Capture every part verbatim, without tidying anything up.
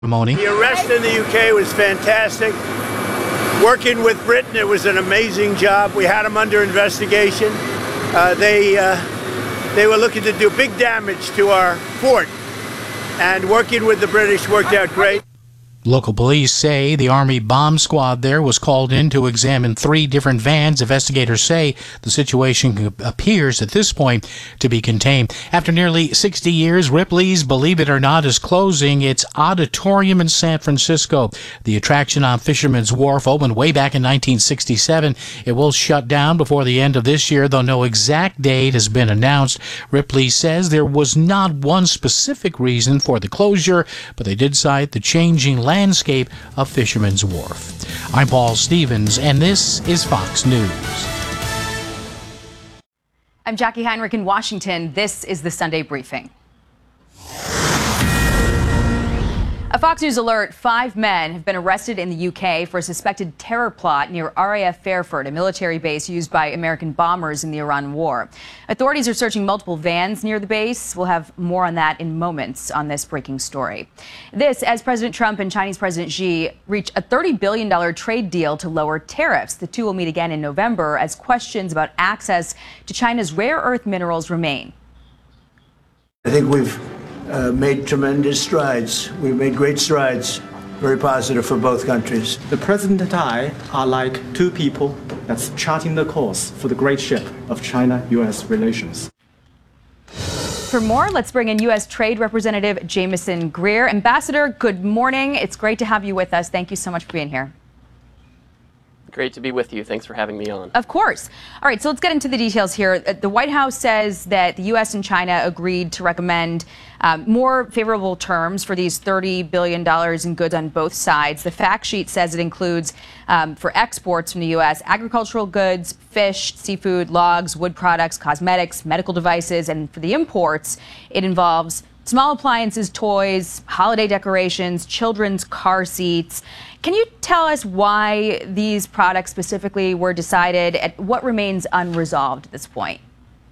ceremony. The arrest in the U K was fantastic. Working with Britain, it was an amazing job. We had them under investigation. Uh, they, uh, they were looking to do big damage to our fort, and working with the British worked out great. Local police say the Army bomb squad there was called in to examine three different vans. Investigators say the situation appears at this point to be contained. After nearly sixty years, Ripley's, believe it or not, is closing its auditorium in San Francisco. The attraction on Fisherman's Wharf opened way back in nineteen sixty-seven. It will shut down before the end of this year, though no exact date has been announced. Ripley says there was not one specific reason for the closure, but they did cite the changing landscape of Fisherman's Wharf. I'm Paul Stevens, and this is Fox News. I'm Jackie Heinrich in Washington. This is the Sunday Briefing. A Fox News alert, five men have been arrested in the U K for a suspected terror plot near R A F Fairford, a military base used by American bombers in the Iran war. Authorities are searching multiple vans near the base. We'll have more on that in moments on this breaking story. This as President Trump and Chinese President Xi reach a thirty billion dollars trade deal to lower tariffs. The two will meet again in November as questions about access to China's rare earth minerals remain. I think we've Uh, made tremendous strides. We've made great strides, very positive for both countries. The President and I are like two people that's charting the course for the great ship of China U S relations. For more, let's bring in U S Trade Representative Jameson Greer. Ambassador, good morning. It's great to have you with us. Thank you so much for being here. Great to be with you. Thanks for having me on. Of course. All right, so let's get into the details here. The White House says that the U S and China agreed to recommend um, more favorable terms for these thirty billion dollars in goods on both sides. The fact sheet says it includes, um, for exports from the U S, agricultural goods, fish, seafood, logs, wood products, cosmetics, medical devices, and for the imports, it involves small appliances, toys, holiday decorations, children's car seats. Can you tell us why these products specifically were decided and what remains unresolved at this point?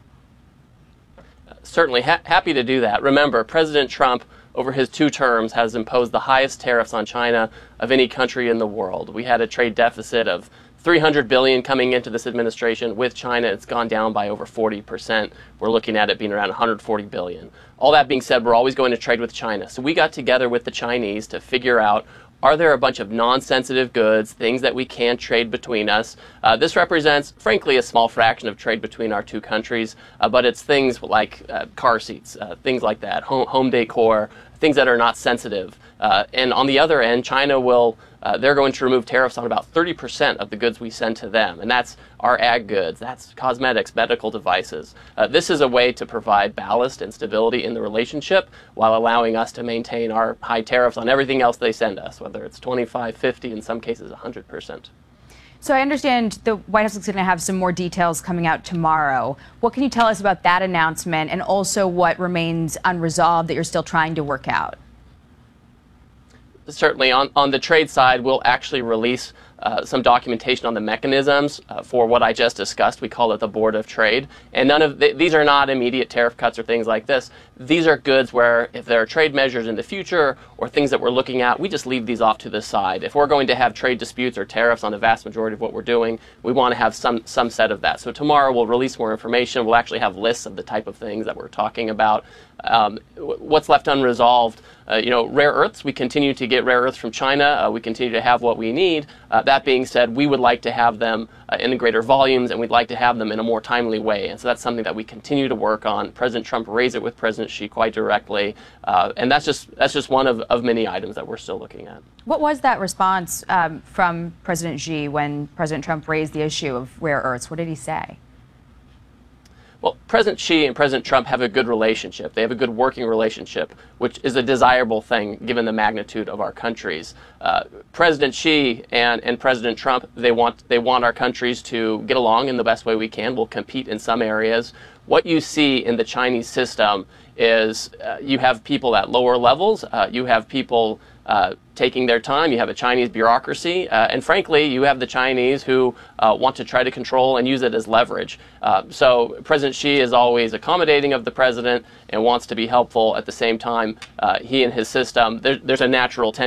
Uh, certainly, ha happy to do that. Remember, President Trump, over his two terms, has imposed the highest tariffs on China of any country in the world. We had a trade deficit of three hundred billion dollars coming into this administration. With China, it's gone down by over forty percent. We're looking at it being around one hundred forty billion dollars. All that being said, we're always going to trade with China. So we got together with the Chinese to figure out, are there a bunch of non-sensitive goods, things that we can trade between us? Uh, this represents, frankly, a small fraction of trade between our two countries, uh, but it's things like uh, car seats, uh, things like that, home, home decor, things that are not sensitive. Uh, and on the other end, China will, uh, they're going to remove tariffs on about thirty percent of the goods we send to them. And that's our ag goods, that's cosmetics, medical devices. Uh, this is a way to provide ballast and stability in the relationship while allowing us to maintain our high tariffs on everything else they send us, whether it's twenty-five, fifty, in some cases one hundred percent. So I understand the White House is going to have some more details coming out tomorrow. What can you tell us about that announcement and also what remains unresolved that you're still trying to work out? Certainly, on, on the trade side, we'll actually release uh, some documentation on the mechanisms uh, for what I just discussed. We call it the Board of Trade. And none of th these are not immediate tariff cuts or things like this. These are goods where if there are trade measures in the future or things that we're looking at, we just leave these off to the side. If we're going to have trade disputes or tariffs on the vast majority of what we're doing, we want to have some, some set of that. So tomorrow we'll release more information. We'll actually have lists of the type of things that we're talking about. Um, what's left unresolved, uh, you know, rare earths, we continue to get rare earths from China. Uh, we continue to have what we need. Uh, that being said, we would like to have them uh, in greater volumes, and we'd like to have them in a more timely way. And so that's something that we continue to work on. President Trump raised it with President Xi quite directly. Uh, and that's just, that's just one of, of many items that we're still looking at. What was that response um, from President Xi when President Trump raised the issue of rare earths? What did he say? Well, President Xi and President Trump have a good relationship. They have a good working relationship, which is a desirable thing given the magnitude of our countries. Uh, President Xi and, and President Trump, they want, they want our countries to get along in the best way we can. We'll compete in some areas. What you see in the Chinese system is uh, you have people at lower levels. Uh, you have people uh, taking their time. You have a Chinese bureaucracy, uh, and frankly, you have the Chinese who uh, want to try to control and use it as leverage. Uh, so President Xi is always accommodating of the president and wants to be helpful. At the same time, uh, he and his system, there, there's a natural tension